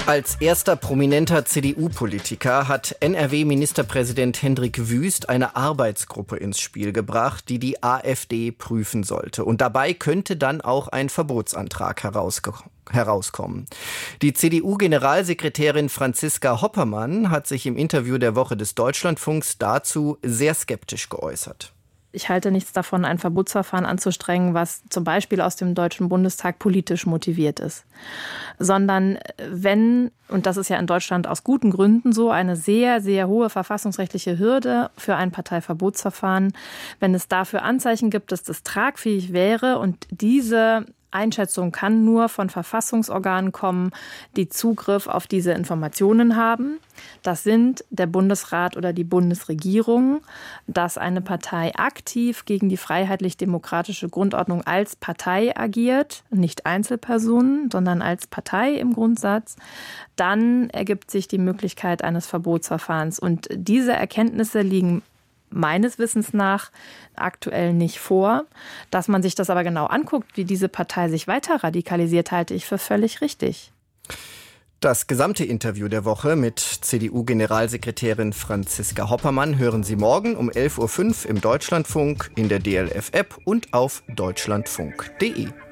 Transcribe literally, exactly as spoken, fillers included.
Als erster prominenter C D U-Politiker hat N R W-Ministerpräsident Hendrik Wüst eine Arbeitsgruppe ins Spiel gebracht, die die AfD prüfen sollte. Und dabei könnte dann auch ein Verbotsantrag herauskommen. herauskommen. Die C D U-Generalsekretärin Franziska Hoppermann hat sich im Interview der Woche des Deutschlandfunks dazu sehr skeptisch geäußert. Ich halte nichts davon, ein Verbotsverfahren anzustrengen, was zum Beispiel aus dem Deutschen Bundestag politisch motiviert ist. Sondern wenn, und das ist ja in Deutschland aus guten Gründen so, eine sehr, sehr hohe verfassungsrechtliche Hürde für ein Parteiverbotsverfahren, wenn es dafür Anzeichen gibt, dass das tragfähig wäre und diese Einschätzung kann nur von Verfassungsorganen kommen, die Zugriff auf diese Informationen haben. Das sind der Bundesrat oder die Bundesregierung, dass eine Partei aktiv gegen die freiheitlich-demokratische Grundordnung als Partei agiert, nicht Einzelpersonen, sondern als Partei im Grundsatz. Dann ergibt sich die Möglichkeit eines Verbotsverfahrens. Und diese Erkenntnisse liegen meines Wissens nach aktuell nicht vor. Dass man sich das aber genau anguckt, wie diese Partei sich weiter radikalisiert, halte ich für völlig richtig. Das gesamte Interview der Woche mit C D U-Generalsekretärin Franziska Hoppermann hören Sie morgen um elf Uhr fünf im Deutschlandfunk, in der D L F-App und auf deutschlandfunk punkt de.